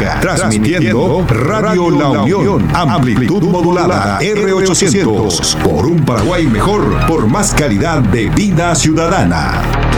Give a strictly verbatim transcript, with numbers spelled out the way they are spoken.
Colombia. Transmitiendo Radio La Unión. Amplitud modulada R ochocientos. Por un Paraguay mejor, por más calidad de vida ciudadana.